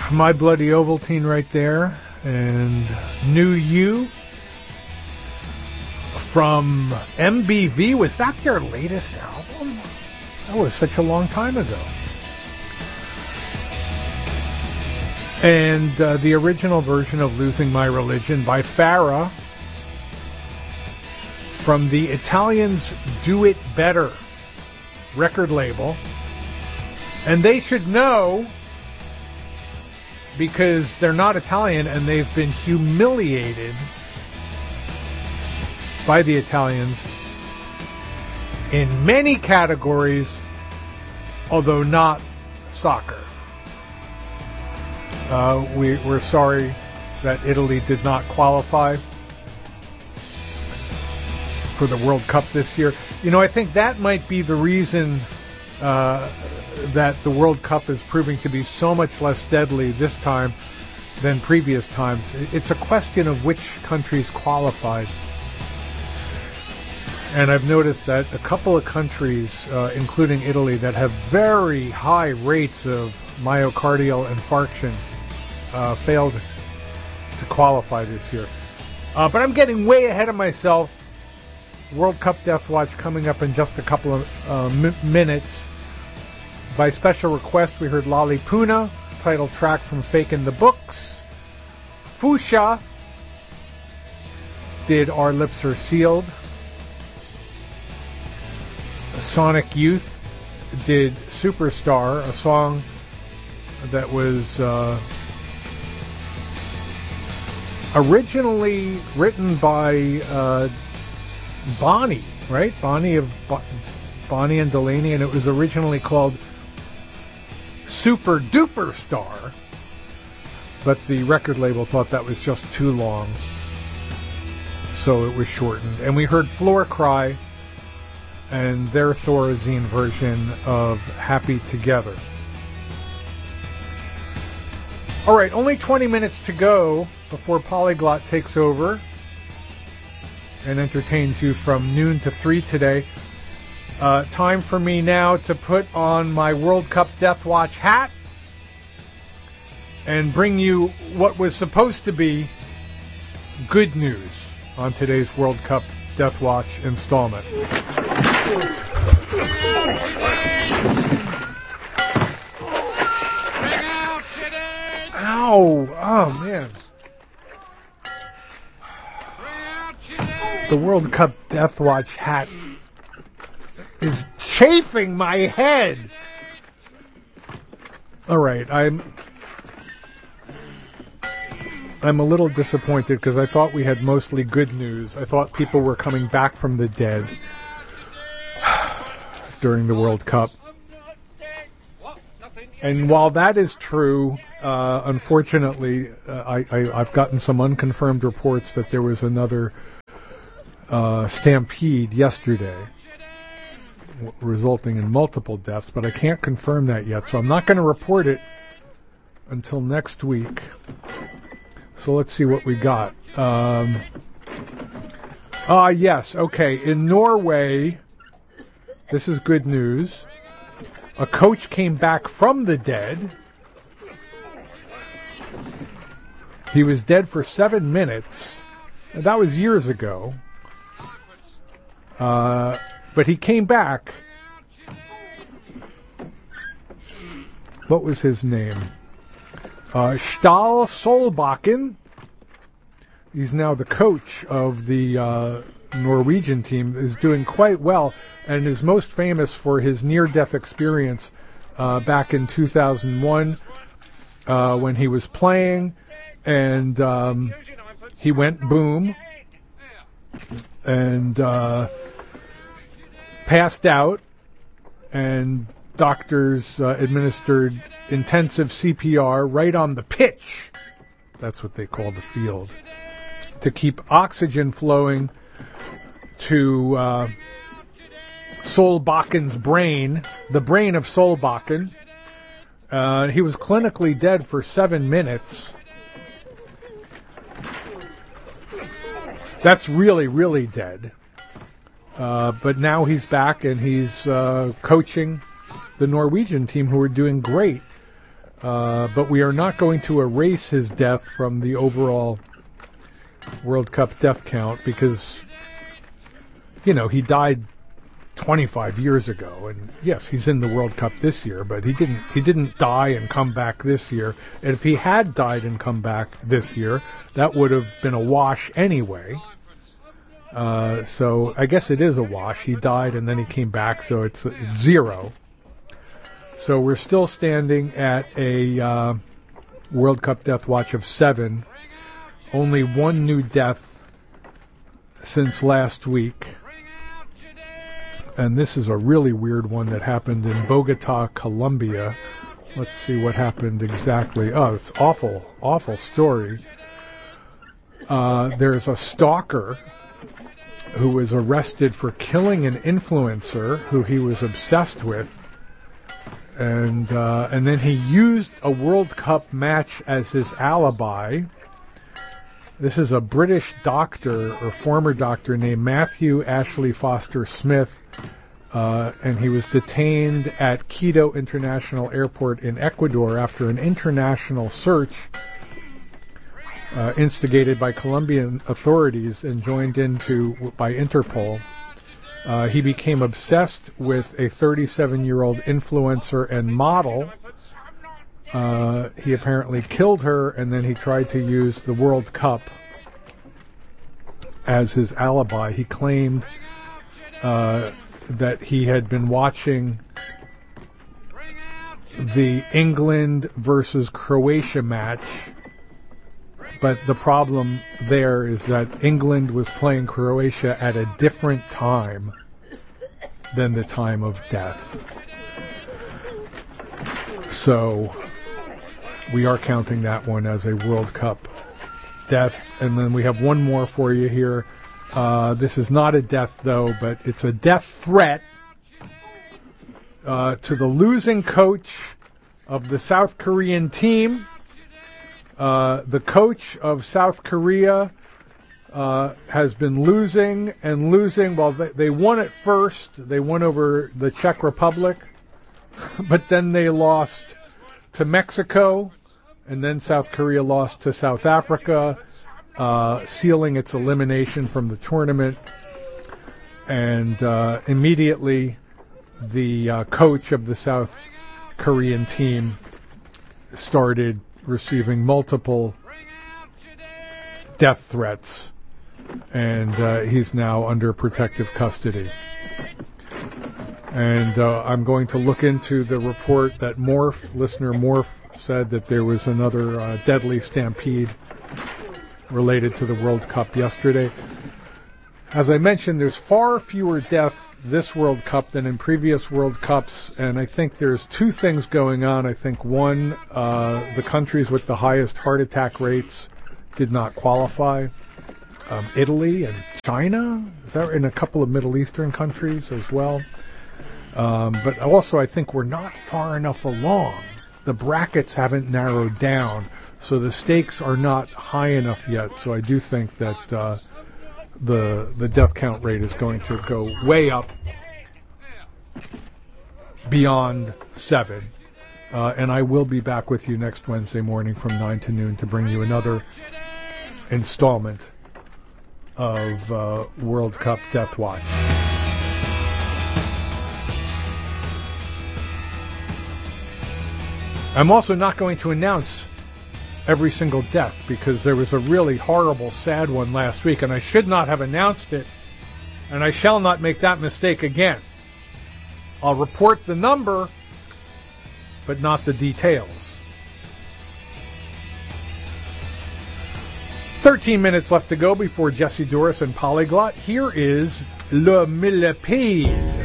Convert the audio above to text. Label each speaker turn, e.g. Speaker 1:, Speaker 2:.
Speaker 1: My Bloody Ovaltine right there. And New You from MBV. Was that their latest album? That was such a long time ago. And the original version of Losing My Religion by Farah from the Italians Do It Better record label. And they should know, because they're not Italian and they've been humiliated by the Italians in many categories, although not soccer. We're sorry that Italy did not qualify for the World Cup this year. You know, I think that might be the reason that the World Cup is proving to be so much less deadly this time than previous times. It's a question of which countries qualified. And I've noticed that a couple of countries, including Italy, that have very high rates of myocardial infarction failed to qualify this year. But I'm getting way ahead of myself. World Cup Death Watch coming up in just a couple of minutes. By special request, we heard Lali Puna, title track from Fakin' the Books. Fusha did Our Lips Are Sealed. Sonic Youth did Superstar, a song that was originally written by Bonnie, right? Bonnie and Delaney, and it was originally called Super Duper Star, but the record label thought that was just too long, so it was shortened. And we heard Floor Cry and their Thorazine version of Happy Together. All right, only 20 minutes to go before Polyglot takes over and entertains you from noon to 3 today. Time for me now to put on my World Cup Death Watch hat and bring you what was supposed to be good news on today's World Cup Death Watch installment. Ow! Oh, man. The World Cup Death Watch hat is chafing my head. All right, I'm a little disappointed because I thought we had mostly good news. I thought people were coming back from the dead during the World Cup. And while that is true, unfortunately, I've gotten some unconfirmed reports that there was another stampede yesterday, resulting in multiple deaths, but I can't confirm that yet, so I'm not going to report it until next week. So let's see what we got. Yes, okay. In Norway, this is good news. A coach came back from the dead. He was dead for 7 minutes. That was years ago. But he came back. What was his name? Stahl Solbakken. He's now the coach of the Norwegian team, is doing quite well and is most famous for his near-death experience back in 2001 when he was playing, and he went boom and passed out, and doctors administered intensive CPR right on the pitch. That's what they call the field, to keep oxygen flowing to Solbakken's brain, the brain of Solbakken. He was clinically dead for 7 minutes. That's really, really dead. But now he's back and he's coaching the Norwegian team, who are doing great. But we are not going to erase his death from the overall World Cup death count because, he died 25 years ago, and yes, he's in the World Cup this year, but he didn't die and come back this year. And if he had died and come back this year, that would have been a wash anyway. So I guess it is a wash. He died and then he came back, so it's 0. So we're still standing at a World Cup death watch of 7. Only one new death since last week. And this is a really weird one that happened in Bogota, Colombia. Let's see what happened exactly. Oh, it's awful, awful story. There's a stalker who was arrested for killing an influencer who he was obsessed with. And then he used a World Cup match as his alibi. This is a British doctor or former doctor named Matthew Ashley Foster Smith, and he was detained at Quito International Airport in Ecuador after an international search instigated by Colombian authorities and joined into by Interpol. He became obsessed with a 37-year-old influencer and model. He apparently killed her, and then he tried to use the World Cup as his alibi. He claimed that he had been watching the England versus Croatia match, but the problem there is that England was playing Croatia at a different time than the time of death. So we are counting that one as a World Cup death. And then we have one more for you here. This is not a death, though, but it's a death threat to the losing coach of the South Korean team. The coach of South Korea has been losing and losing. Well, they won at first. They won over the Czech Republic, but then they lost to Mexico, and then South Korea lost to South Africa, sealing its elimination from the tournament. And immediately, the coach of the South Korean team started receiving multiple death threats, and he's now under protective custody. And I'm going to look into the report that listener Morph said that there was another deadly stampede related to the World Cup yesterday. As I mentioned, there's far fewer deaths this World Cup than in previous World Cups, and I think there's two things going on. I think one, the countries with the highest heart attack rates did not qualify. Italy and China, is that in a couple of Middle Eastern countries as well? But also I think we're not far enough along. The brackets haven't narrowed down, so the stakes are not high enough yet. So I do think that the death count rate is going to go way up beyond 7. And I will be back with you next Wednesday morning from 9 to noon to bring you another installment of World Cup Death Watch. I'm also not going to announce every single death because there was a really horrible, sad one last week, and I should not have announced it, and I shall not make that mistake again. I'll report the number, but not the details. 13 minutes left to go before Jesse Dorris and Polyglot. Here is Le Millipede.